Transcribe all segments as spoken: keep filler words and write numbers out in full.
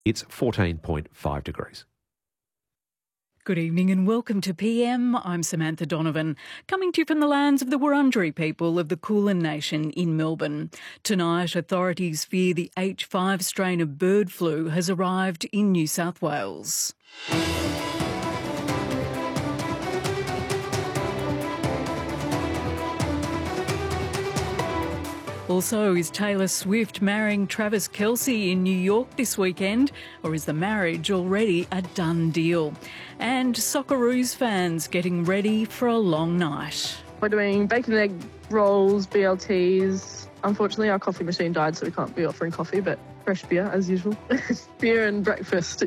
It's fourteen point five degrees. Good evening and welcome to P M. I'm Samantha Donovan, coming to you from the lands of the Wurundjeri people of the Kulin Nation in Melbourne. Tonight, authorities fear the H five strain of bird flu has arrived in New South Wales. Also, is Taylor Swift marrying Travis Kelce in New York this weekend, or is the marriage already a done deal? And Socceroos fans getting ready for a long night. We're doing bacon and egg rolls, B L Ts. Unfortunately, our coffee machine died, so we can't be offering coffee, but fresh beer as usual. Beer and breakfast.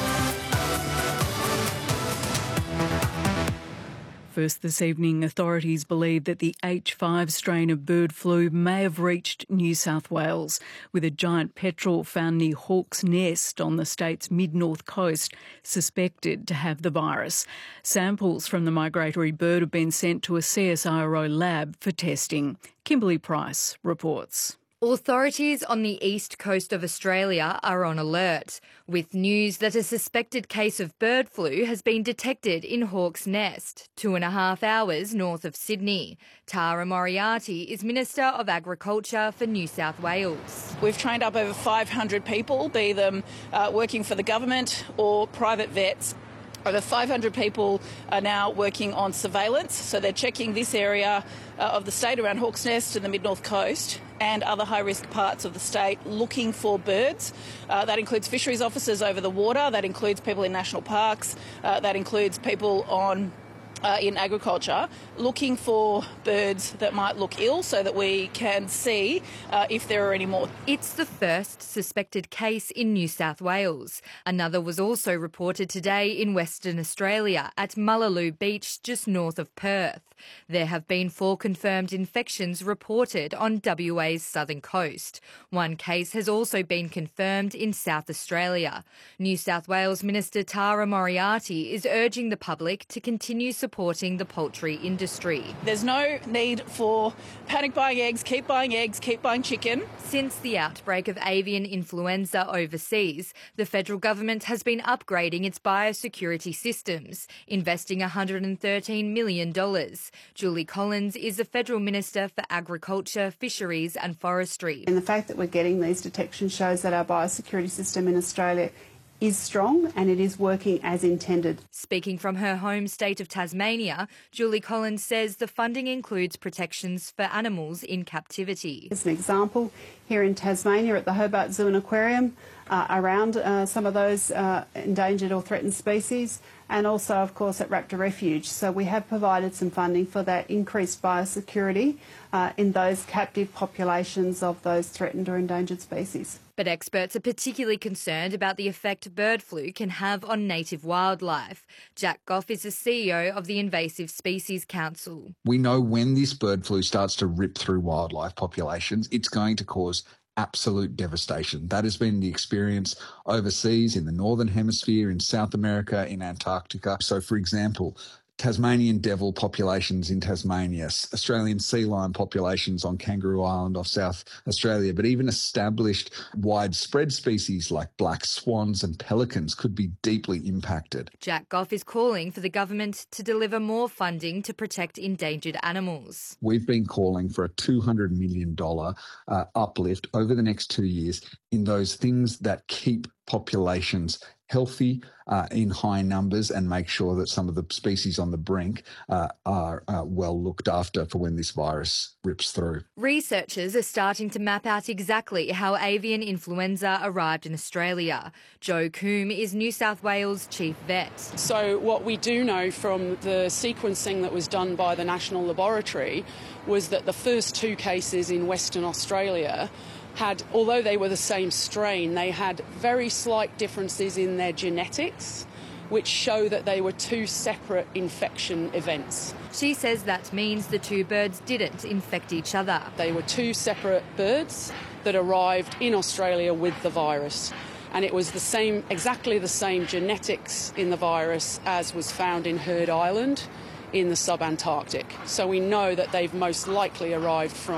First this evening, authorities believe that the H five strain of bird flu may have reached New South Wales, with a giant petrel found near Hawke's Nest on the state's mid-north coast suspected to have the virus. Samples from the migratory bird have been sent to a C S I R O lab for testing. Kimberly Price reports. Authorities on the east coast of Australia are on alert, with news that a suspected case of bird flu has been detected in Hawke's Nest, two and a half hours north of Sydney. Tara Moriarty is Minister of Agriculture for New South Wales. We've trained up over five hundred people, be them uh, working for the government or private vets. Over five hundred people are now working on surveillance, so they're checking this area uh, of the state around Hawke's Nest and the mid-north coast and other high-risk parts of the state looking for birds. Uh, that includes fisheries officers over the water, that includes people in national parks, uh, that includes people on Uh, in agriculture, looking for birds that might look ill so that we can see uh, if there are any more. It's the first suspected case in New South Wales. Another was also reported today in Western Australia at Mullaloo Beach, just north of Perth. There have been four confirmed infections reported on W A's southern coast. One case has also been confirmed in South Australia. New South Wales Minister Tara Moriarty is urging the public to continue supporting supporting the poultry industry. There's no need for panic buying eggs, keep buying eggs, keep buying chicken. Since the outbreak of avian influenza overseas, the federal government has been upgrading its biosecurity systems, investing one hundred thirteen million dollars. Julie Collins is the Federal Minister for Agriculture, Fisheries and Forestry. And the fact that we're getting these detections shows that our biosecurity system in Australia is strong and it is working as intended. Speaking from her home state of Tasmania, Julie Collins says the funding includes protections for animals in captivity. As an example, here in Tasmania at the Hobart Zoo and Aquarium, uh, around uh, some of those uh, endangered or threatened species, and also, of course, at Raptor Refuge. So we have provided some funding for that increased biosecurity uh, in those captive populations of those threatened or endangered species. But experts are particularly concerned about the effect bird flu can have on native wildlife. Jack Goff is the C E O of the Invasive Species Council. We know when this bird flu starts to rip through wildlife populations, it's going to cause absolute devastation. That has been the experience overseas in the Northern Hemisphere, in South America, in Antarctica. So, for example, Tasmanian devil populations in Tasmania, Australian sea lion populations on Kangaroo Island off South Australia, but even established widespread species like black swans and pelicans could be deeply impacted. Jack Goff is calling for the government to deliver more funding to protect endangered animals. We've been calling for a two hundred million dollars uh, uplift over the next two years in those things that keep populations healthy uh, in high numbers and make sure that some of the species on the brink uh, are uh, well looked after for when this virus rips through. Researchers are starting to map out exactly how avian influenza arrived in Australia. Joe Coombe is New South Wales chief vet. So what we do know from the sequencing that was done by the National Laboratory was that the first two cases in Western Australia had, although they were the same strain, they had very slight differences in their genetics, which show that they were two separate infection events. She says that means the two birds didn't infect each other. They were two separate birds that arrived in Australia with the virus. And it was the same, exactly the same genetics in the virus as was found in Heard Island in the sub-Antarctic. So we know that they've most likely arrived from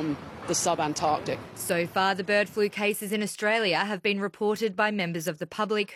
the sub-Antarctic. So far, the bird flu cases in Australia have been reported by members of the public